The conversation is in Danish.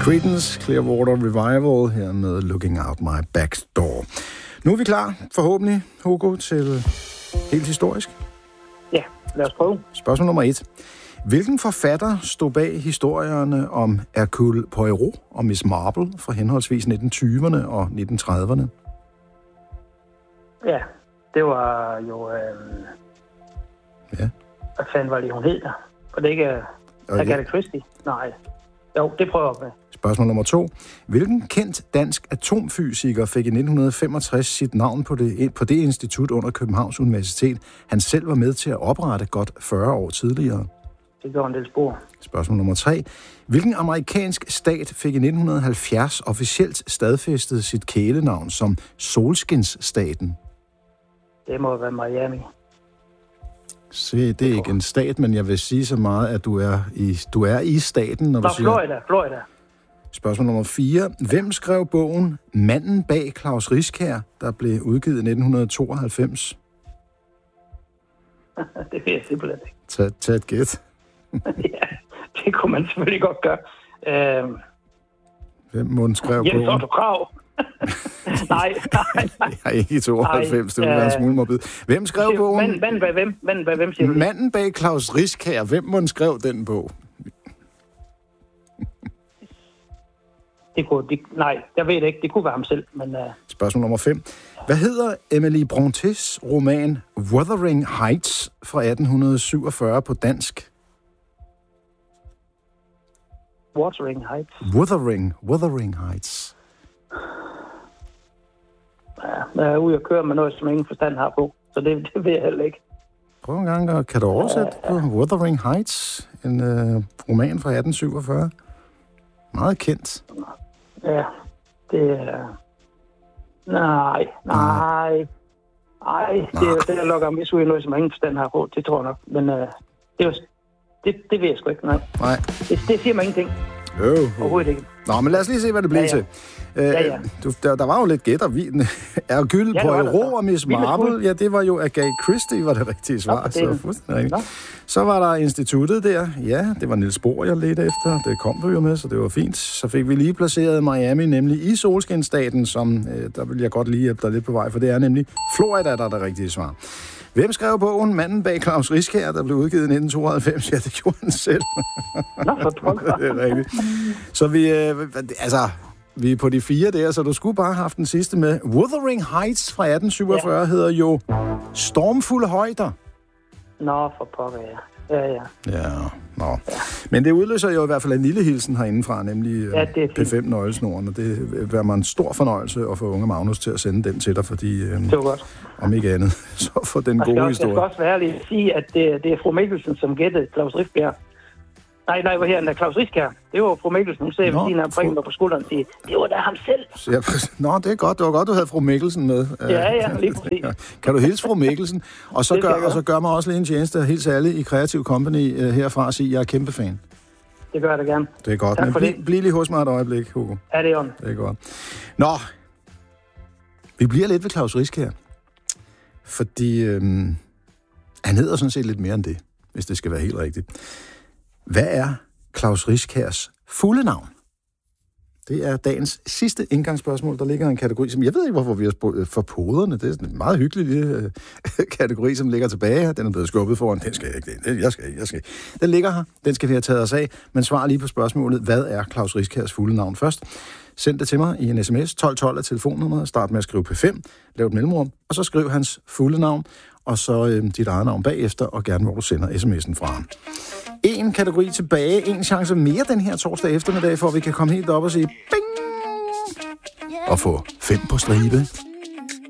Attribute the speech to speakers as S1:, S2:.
S1: Creedence Clearwater Revival her med Looking Out My Back Door. Nu er vi klar, forhåbentlig, Hugo, til helt historisk.
S2: Ja, lad os prøve.
S1: Spørgsmål nummer 1. Hvilken forfatter stod bag historierne om Hercule Poirot og Miss Marple fra henholdsvis 1920'erne og 1930'erne?
S2: Ja, det var jo...
S1: Ja.
S2: Hvad fanden var det, hun hed der? For det ikke Agatha Christie? Nej. Jo, det prøver jeg med.
S1: Spørgsmål nummer 2. Hvilken kendt dansk atomfysiker fik i 1965 sit navn på det institut under Københavns Universitet, han selv var med til at oprette godt 40 år tidligere?
S2: Det gjorde en del spor.
S1: Spørgsmål nummer 3. Hvilken amerikansk stat fik i 1970 officielt stadfæstet sit kælenavn som Solskinsstaten?
S2: Det må være Miami.
S1: Se, det er ikke en stat, men jeg vil sige så meget, at du er i staten, når du siger...
S2: Florida.
S1: Spørgsmål nummer 4. Hvem skrev bogen Manden bag Klaus Riskær, der blev udgivet i 1992?
S2: Det ved jeg simpelthen ikke.
S1: Tag et gæt.
S2: Ja, det kunne man selvfølgelig godt gøre.
S1: Hvem må skrev bogen?
S2: Jens Otto Krag. Nej.
S1: Jeg ikke i 92, det ville være en smule morbid. Hvem skrev bogen?
S2: Manden bag hvem? Manden bag hvem, siger du?
S1: Manden bag Klaus Riskær. Hvem må skrev den bog?
S2: Nej, jeg ved det ikke. Det kunne være ham selv. Men,
S1: Spørgsmål nummer 5. Hvad hedder Emily Brontes roman Wuthering Heights fra 1847 på dansk?
S2: Wuthering Heights.
S1: Wuthering Heights.
S2: Ja, jeg er ude at køre med noget, som ingen forstand har på. Så det ved jeg heller ikke.
S1: Prøv en gang, kan du oversætte på Wuthering Heights? En roman fra 1847. Meget kendt.
S2: Ja, det er... Nej. Det lukker mig ud i noget, som ingen forstand har på. Det tror jeg nok. Men det ved jeg sgu ikke, nej. Det siger mig ingenting. Overhovedet ikke.
S1: Nå, men lad os lige se, hvad det bliver til.
S2: Ja.
S1: Der var jo lidt gæt og vin. Hercule Poirot og Miss Marple, ja, det var jo Agatha Christie, var det rigtige svar. Så fuldstændig rigtigt. Så var der instituttet der. Ja, det var Niels Bohr, jeg ledte efter. Det kom du jo med, så det var fint. Så fik vi lige placeret Miami, nemlig i Solskinsstaten, som der vil jeg godt lige hjælpe dig lidt på vej, for det er nemlig Florida, der er det rigtige svar. Hvem skrev bogen Manden bag Klaus Riskær, der blev udgivet i 1992? Ja, det gjorde han selv.
S2: Nå, for pokker.
S1: Det er rigtigt. Så vi er på de 4 der, så du skulle bare have haft den sidste med. Wuthering Heights fra 1847 hedder jo Stormfulde højder.
S2: Nå, for pokker, ja.
S1: Ja, nå. Men det udløser jo i hvert fald en lille hilsen herindefra, nemlig P5-nøglesnoren, og det vil være mig en stor fornøjelse at få unge Magnus til at sende den til dig, fordi
S2: det var godt.
S1: Om ikke andet, så for den gode historie.
S2: Jeg skal også være ærlig at sige, at det er fru Mikkelsen, som gættede Klaus Riskær. Nej, hvad her er Klaus Riskær? Det var fru Mikkelsen. Hun sagde, fordi han prikker mig på skulderen og siger, det var da ham selv.
S1: Nå, det er godt. Det var godt, du havde fru Mikkelsen med.
S2: Ja, lige præcis.
S1: Kan du hilse fru Mikkelsen? Og så gør mig også lige en tjeneste og hilse alle i Creative Company herfra og sige, at jeg er kæmpe fan.
S2: Det gør jeg da gerne.
S1: Det er godt.
S2: Tak,
S1: men bliv lige hos mig et øjeblik, Hugo.
S2: Ja, det er on.
S1: Det er godt. Nå, vi bliver lidt ved Klaus Riskær. Fordi han hedder sådan set lidt mere end det, hvis det skal være helt rigtigt. Hvad er Klaus Riskærs fulde navn? Det er dagens sidste indgangsspørgsmål. Der ligger en kategori, som jeg ved ikke, hvorfor vi har for poderne. Det er en meget hyggelig lille kategori, som ligger tilbage. Den er blevet skubbet foran. Den skal jeg ikke. Jeg skal. Den ligger her. Den skal vi have taget os af. Men svar lige på spørgsmålet. Hvad er Klaus Riskærs fulde navn først? Send det til mig i en sms. 1212 er telefonnummeret. Start med at skrive P5. Lav et mellemrum. Og så skriv hans fulde navn. Og så dit eget navn bagefter. Og gerne, hvor du sender sms'en fra. En kategori tilbage. En chance mere den her torsdag eftermiddag, for at vi kan komme helt op og sige bing! Og få 5 på stribe.